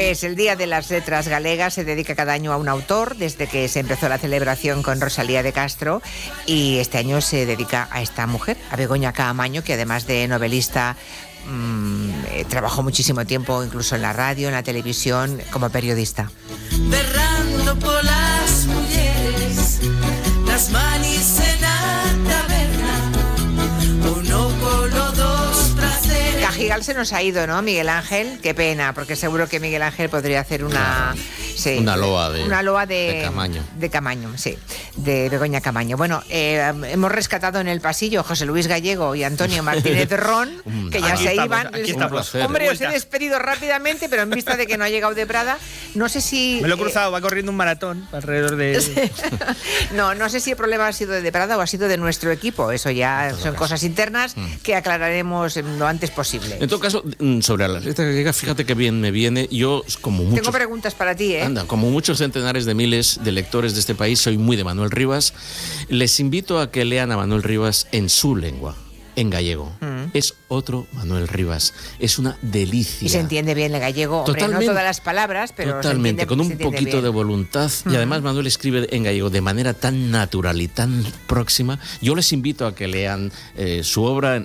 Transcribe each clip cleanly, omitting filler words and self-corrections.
Pues el Día de las Letras Galegas se dedica cada año a un autor, desde que se empezó la celebración con Rosalía de Castro, y este año se dedica a esta mujer, a Begoña Caamaño, que además de novelista trabajó muchísimo tiempo incluso en la radio, en la televisión, como periodista. Berrando por las mujeres, las manis en la taberna, uno por los dos placeres. Cajigal se nos ha ido, ¿no, Miguel Ángel? Qué pena, porque seguro que Miguel Ángel podría hacer una... Sí, una loa de Caamaño. De Caamaño, sí, de Begoña Caamaño. Bueno, hemos rescatado en el pasillo José Luis Gallego y Antonio Martínez Ron, que ya se iban. Hombre, os he despedido rápidamente, pero en vista de que no ha llegado de Prada, no sé si... Me lo he cruzado, va corriendo un maratón alrededor de... No sé si el problema ha sido de Prada o ha sido de nuestro equipo. Eso ya son cosas internas que aclararemos lo antes posible. En todo caso, sobre las letras gallegas, fíjate que bien me viene. Yo, como muchos... Tengo preguntas para ti, ¿eh? Anda, como muchos centenares de miles de lectores de este país, soy muy de Manuel Rivas. Les invito a que lean a Manuel Rivas en su lengua, en gallego. Es otro Manuel Rivas. Es una delicia. Y se entiende bien el gallego. Hombre, no todas las palabras, pero totalmente, con un poquito bien. De voluntad. Y además Manuel escribe en gallego de manera tan natural y tan próxima. Yo les invito a que lean su obra,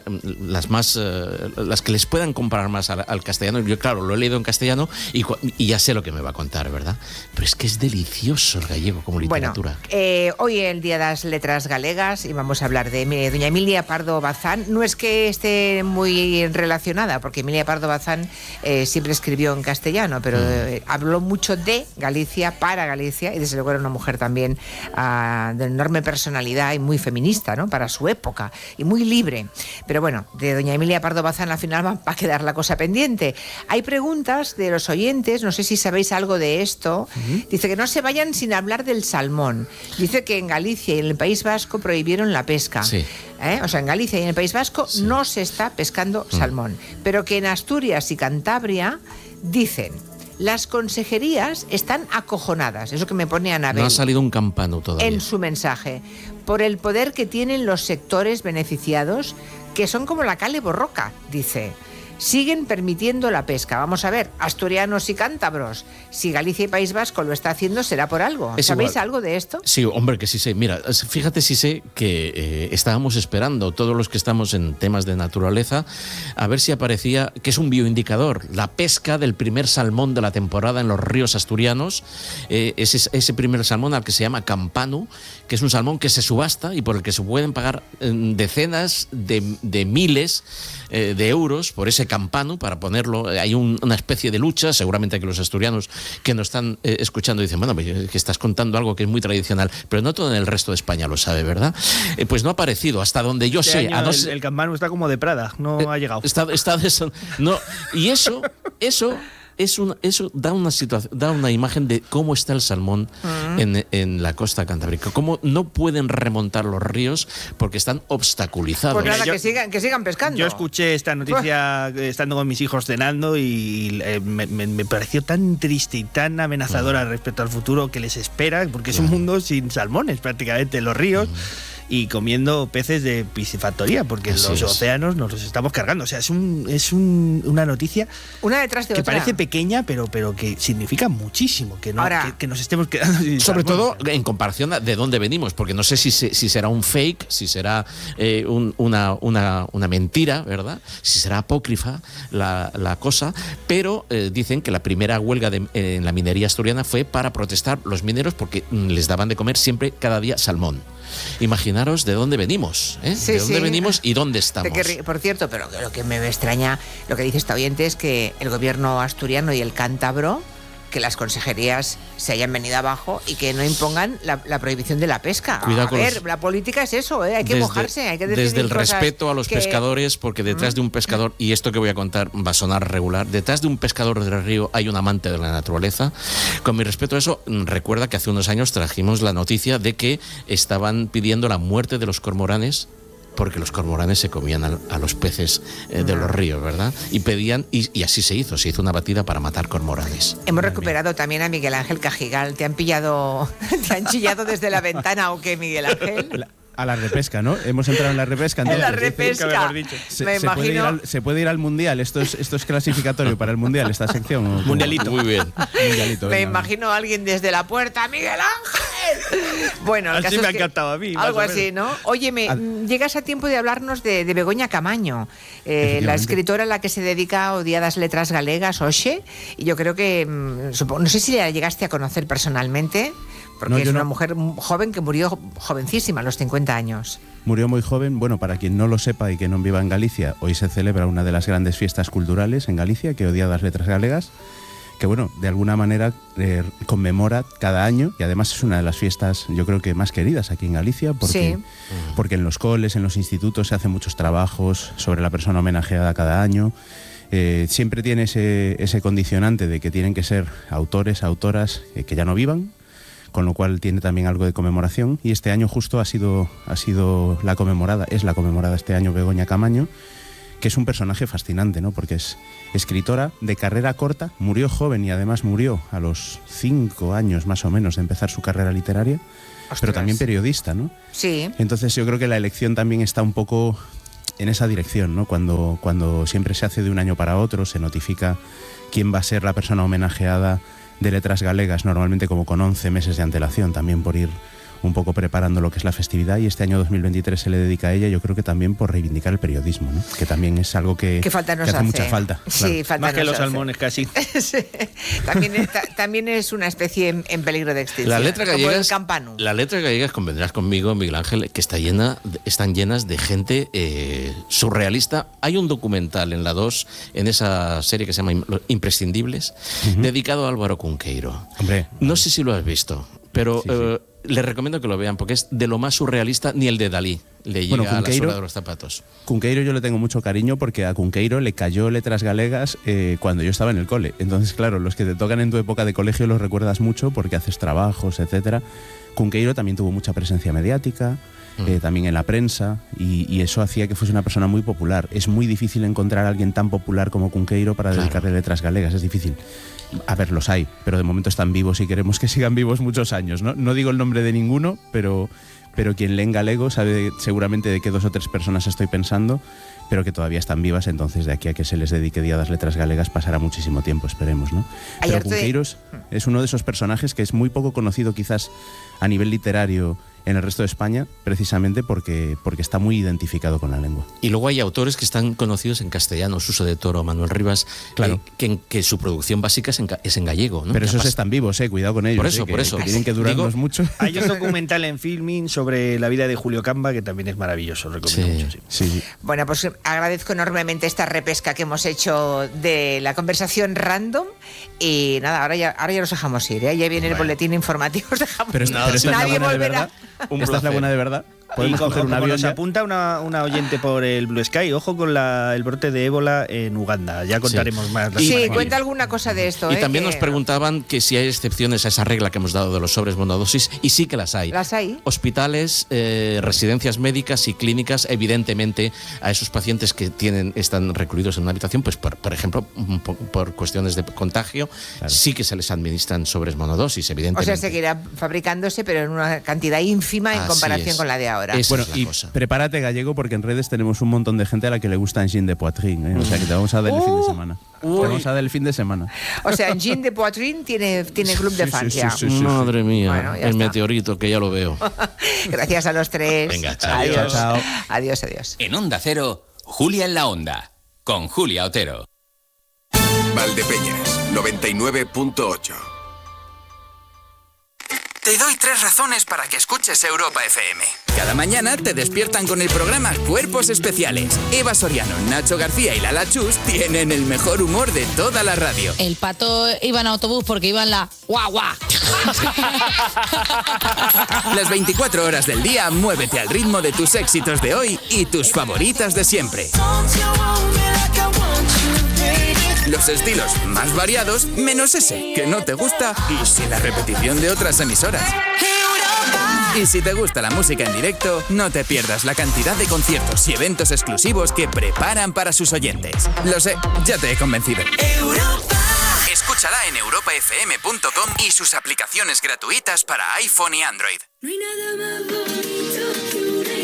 las que les puedan comparar más al castellano. Yo, claro, lo he leído en castellano y ya sé lo que me va a contar, ¿verdad? Pero es que es delicioso el gallego como literatura. Bueno, hoy es el Día de las Letras Galegas y vamos a hablar de doña Emilia Pardo Bazán. No es que esté muy relacionada, porque Emilia Pardo Bazán siempre escribió en castellano, pero habló mucho de Galicia, para Galicia, y desde luego era una mujer también de enorme personalidad y muy feminista, ¿no? Para su época, y muy libre. Pero bueno, de doña Emilia Pardo Bazán al final va a quedar la cosa pendiente. Hay preguntas de los oyentes, no sé si sabéis algo de esto. Dice que no se vayan sin hablar del salmón. Dice que en Galicia y en el País Vasco prohibieron la pesca. Sí. O sea, en Galicia y en el País Vasco no se está pescando salmón, pero que en Asturias y Cantabria dicen, las consejerías están acojonadas, eso que me pone Anabel. No ha salido un campano todavía. En su mensaje, por el poder que tienen los sectores beneficiados, que son como la cale borroca, dice. Siguen permitiendo la pesca. Vamos a ver, asturianos y cántabros, si Galicia y País Vasco lo está haciendo, será por algo. ¿Sabéis algo de esto? Sí, hombre, que sí sé. Mira, fíjate, sí sé que estábamos esperando, todos los que estamos en temas de naturaleza, a ver si aparecía, que es un bioindicador, la pesca del primer salmón de la temporada en los ríos asturianos. Ese primer salmón al que se llama campano, que es un salmón que se subasta y por el que se pueden pagar decenas de miles de euros por ese campano, para ponerlo. Hay una especie de lucha, seguramente que los asturianos que nos están escuchando dicen, bueno, que estás contando algo que es muy tradicional, pero no todo en el resto de España lo sabe, ¿verdad? Pues no ha aparecido, hasta donde yo sé. El campano está como de Prada, no ha llegado. Y eso da una imagen de cómo está el salmón en la costa cantábrica, cómo no pueden remontar los ríos porque están obstaculizados. Pues nada, que sigan pescando. Yo escuché esta noticia estando con mis hijos cenando y me pareció tan triste y tan amenazadora respecto al futuro que les espera, porque es un mundo sin salmones prácticamente, los ríos. Y comiendo peces de piscifactoría, porque los océanos nos los estamos cargando. O sea, es una noticia una detrás de que otra. parece pequeña, pero que significa muchísimo que nos estemos quedando sin sobre salmón. todo en comparación de dónde venimos, porque no sé si será un fake, si será una mentira, ¿verdad? Si será apócrifa la cosa, pero dicen que la primera huelga en la minería asturiana fue para protestar los mineros porque les daban de comer siempre, cada día, salmón. Imaginaros de dónde venimos, de dónde venimos y dónde estamos. Por cierto, pero lo que me extraña, lo que dice este oyente, es que el gobierno asturiano y el cántabro, que las consejerías se hayan venido abajo y que no impongan la prohibición de la pesca. La política es eso, hay que mojarse, hay que decidir desde el cosas respeto a los pescadores, porque detrás de un pescador, y esto que voy a contar va a sonar regular, detrás de un pescador del río hay un amante de la naturaleza. Con mi respeto a eso, recuerda que hace unos años trajimos la noticia de que estaban pidiendo la muerte de los cormoranes, porque los cormoranes se comían a los peces de los ríos, ¿verdad? Y pedían, y así se hizo una batida para matar cormoranes. Hemos recuperado también a Miguel Ángel Cajigal. ¿Te han chillado desde la ventana o qué, Miguel Ángel? a la repesca, ¿no? Hemos entrado en la repesca. En la Entonces, repesca. Se puede ir al mundial. Esto es clasificatorio para el mundial, esta sección. ¿O? Mundialito. Muy bien. Mundialito, Me venga. imagino a alguien desde la puerta, ¡Miguel Ángel! Bueno, el Así caso me es ha que encantado a mí, más algo o así, ¿no? Óyeme, llegas a tiempo de hablarnos de Begoña Camaño, la Efectivamente. escritora a la que se dedica a odiadas letras galegas, Oxe, y yo creo que, no sé si la llegaste a conocer personalmente, porque No, es yo una no. mujer joven que murió jovencísima, a los 50 años. Murió muy joven. Bueno, para quien no lo sepa y que no viva en Galicia, hoy se celebra una de las grandes fiestas culturales en Galicia, que odia las letras galegas, que bueno, de alguna manera conmemora cada año, y además es una de las fiestas, yo creo que más queridas aquí en Galicia, porque, Sí. porque en los coles, en los institutos se hacen muchos trabajos sobre la persona homenajeada cada año. Siempre tiene ese condicionante de que tienen que ser autores, autoras que ya no vivan, con lo cual tiene también algo de conmemoración, y este año justo es la conmemorada este año Begoña Camaño, que es un personaje fascinante, ¿no? Porque es escritora de carrera corta, murió joven y además murió a los 5 años más o menos de empezar su carrera literaria, Ostras. pero también periodista, ¿no? Sí. Entonces yo creo que la elección también está un poco en esa dirección, ¿no? Cuando siempre se hace de un año para otro, se notifica quién va a ser la persona homenajeada de letras galegas, normalmente como con 11 meses de antelación, también por ir un poco preparando lo que es la festividad, y este año 2023 se le dedica a ella, yo creo que también por reivindicar el periodismo, ¿no? Que también es algo que falta nos hace mucha falta. Sí, claro. falta Más que nos los hace. salmones casi. Sí. También es una especie en peligro de extinción. La letra como gallega, el campanu. la letra gallega, convendrás conmigo, Miguel Ángel, que están llenas de gente surrealista. Hay un documental en la 2, en esa serie que se llama Imprescindibles, dedicado a Álvaro Cunqueiro. Hombre, No sé si lo has visto, pero Sí, sí. les recomiendo que lo vean, porque es de lo más surrealista, ni el de Dalí le llega Bueno, a la Cunqueiro- suela de los zapatos. Cunqueiro yo le tengo mucho cariño porque a Cunqueiro le cayó letras galegas cuando yo estaba en el cole. Entonces, claro, los que te tocan en tu época de colegio los recuerdas mucho porque haces trabajos, etcétera. Cunqueiro también tuvo mucha presencia mediática, también en la prensa, y eso hacía que fuese una persona muy popular. Es muy difícil encontrar a alguien tan popular como Cunqueiro para Claro. dedicarle letras galegas, es difícil. A ver, los hay, pero de momento están vivos y queremos que sigan vivos muchos años, ¿no? No digo el nombre de ninguno, pero quien lee en galego sabe seguramente de qué 2 o 3 personas estoy pensando, pero que todavía están vivas, entonces de aquí a que se les dedique Día de las Letras Galegas pasará muchísimo tiempo, esperemos, ¿no? Pero Ayer te- Cunqueiro es uno de esos personajes que es muy poco conocido quizás a nivel literario en el resto de España, precisamente porque está muy identificado con la lengua. Y luego hay autores que están conocidos en castellano, Suso de Toro, Manuel Rivas, Claro. que su producción básica es en gallego, ¿no? Pero Que esos además- están vivos, cuidado con ellos. Por eso. Que tienen que durarnos Digo- mucho. Hay un documental en Filmin sobre la vida de Julio Camba que también es maravilloso, recomiendo Sí. mucho. Sí. Sí. Bueno, pues agradezco enormemente esta repesca que hemos hecho de la conversación random, y nada, ahora ya los dejamos ir, ¿eh? Ya viene el boletín informativo, os dejamos Pero, ir. pero esta es la Nadie buena de volverá. verdad. Esta es la buena de verdad. Y Podemos coger un avión nos ya. apunta una oyente por el Blue Sky, ojo con el brote de ébola en Uganda. Ya contaremos más. la Sí, semana que cuenta viene. alguna cosa de esto. Y también que- nos preguntaban que si hay excepciones a esa regla que hemos dado de los sobres monodosis, y sí que las hay. ¿Las hay? Hospitales, residencias médicas y clínicas, evidentemente, a esos pacientes que están recluidos en una habitación, pues por ejemplo, por cuestiones de contagio, sí que se les administran sobres monodosis, O evidentemente. sea, seguirá fabricándose, pero en una cantidad ínfima en Así comparación es. con la de ahora. Esa Bueno, es la y cosa. prepárate, gallego, porque en redes tenemos un montón de gente a la que le gusta Engine de Poitrine, ¿eh? O sea que te vamos a dar el fin de semana. Te vamos a dar el fin de semana. O sea, Jean de Poitrine tiene club de Sí, fans sí, ya. sí, sí. Madre mía, Bueno, ya el está. meteorito, que ya lo veo. Gracias a los tres. Venga, chao. Adiós. Chao. Adiós, adiós. En Onda Cero, Julia en la Onda, con Julia Otero. Valdepeñas, 99.8. Te doy 3 razones para que escuches Europa FM. Cada mañana te despiertan con el programa Cuerpos Especiales. Eva Soriano, Nacho García y Lala Chus tienen el mejor humor de toda la radio. El Pato iba en autobús porque iba en la guagua. Las 24 horas del día, muévete al ritmo de tus éxitos de hoy y tus favoritas de siempre. Los estilos más variados, menos ese que no te gusta y sin la repetición de otras emisoras. Y si te gusta la música en directo, no te pierdas la cantidad de conciertos y eventos exclusivos que preparan para sus oyentes. Lo sé, ya te he convencido. Escúchala en europafm.com y sus aplicaciones gratuitas para iPhone y Android. No hay nada más bonito que una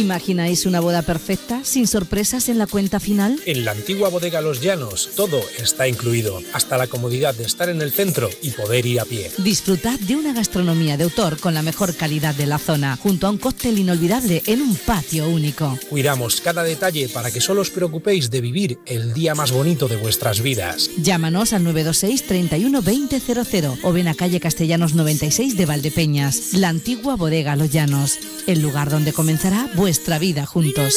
¿Imagináis una boda perfecta sin sorpresas en la cuenta final? En la antigua bodega Los Llanos todo está incluido, hasta la comodidad de estar en el centro y poder ir a pie. Disfrutad de una gastronomía de autor con la mejor calidad de la zona, junto a un cóctel inolvidable en un patio único. Cuidamos cada detalle para que solo os preocupéis de vivir el día más bonito de vuestras vidas. Llámanos al 926 31 20 00 o ven a calle Castellanos 96 de Valdepeñas. La antigua bodega Los Llanos, el lugar donde comenzará vuestra vida juntos.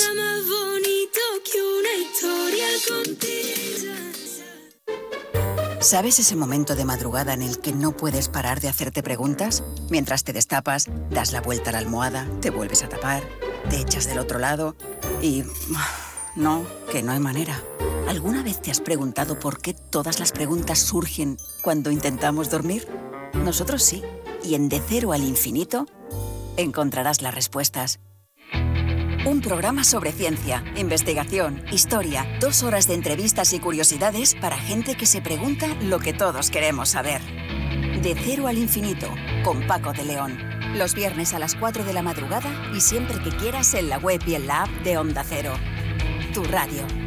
¿Sabes ese momento de madrugada en el que no puedes parar de hacerte preguntas? Mientras te destapas, das la vuelta a la almohada, te vuelves a tapar, te echas del otro lado y... no, que no hay manera. ¿Alguna vez te has preguntado por qué todas las preguntas surgen cuando intentamos dormir? Nosotros sí. Y en De Cero al Infinito encontrarás las respuestas. Un programa sobre ciencia, investigación, historia, 2 horas de entrevistas y curiosidades para gente que se pregunta lo que todos queremos saber. De Cero al Infinito, con Paco de León. Los viernes a las 4 de la madrugada y siempre que quieras en la web y en la app de Onda Cero. Tu radio.